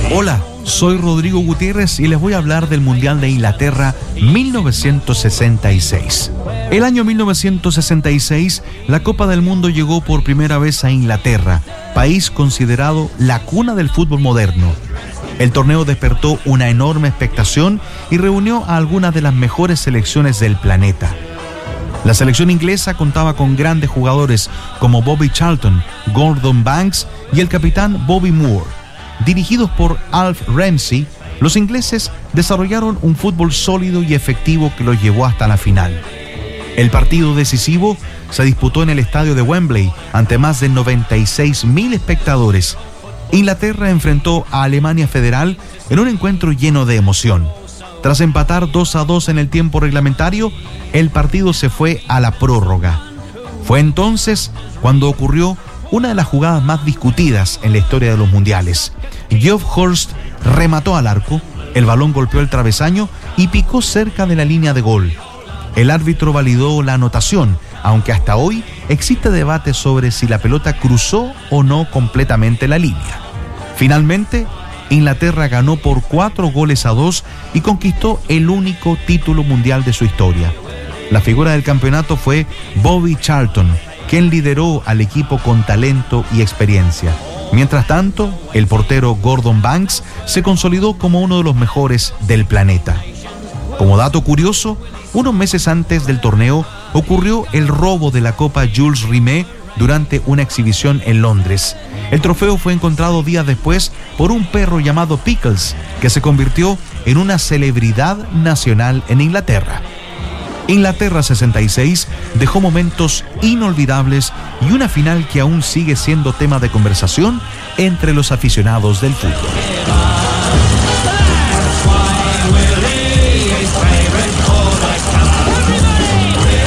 Hola, soy Rodrigo Gutiérrez y les voy a hablar del Mundial de Inglaterra 1966. El año 1966, la Copa del Mundo llegó por primera vez a Inglaterra, país considerado la cuna del fútbol moderno. El torneo despertó una enorme expectación y reunió a algunas de las mejores selecciones del planeta. La selección inglesa contaba con grandes jugadores como Bobby Charlton, Gordon Banks y el capitán Bobby Moore. Dirigidos por Alf Ramsey, los ingleses desarrollaron un fútbol sólido y efectivo que los llevó hasta la final. El partido decisivo se disputó en el estadio de Wembley ante más de 96.000 espectadores. Inglaterra enfrentó a Alemania Federal en un encuentro lleno de emoción. Tras empatar 2-2 en el tiempo reglamentario, el partido se fue a la prórroga. Fue entonces cuando ocurrió una de las jugadas más discutidas en la historia de los mundiales. Geoff Hurst remató al arco, el balón golpeó el travesaño y picó cerca de la línea de gol. El árbitro validó la anotación, aunque hasta hoy existe debate sobre si la pelota cruzó o no completamente la línea. Finalmente, Inglaterra ganó por 4-2 y conquistó el único título mundial de su historia. La figura del campeonato fue Bobby Charlton, quien lideró al equipo con talento y experiencia. Mientras tanto, el portero Gordon Banks se consolidó como uno de los mejores del planeta. Como dato curioso, unos meses antes del torneo ocurrió el robo de la Copa Jules Rimet durante una exhibición en Londres. El trofeo fue encontrado días después por un perro llamado Pickles, que se convirtió en una celebridad nacional en Inglaterra. Inglaterra 66 dejó momentos inolvidables y una final que aún sigue siendo tema de conversación entre los aficionados del fútbol.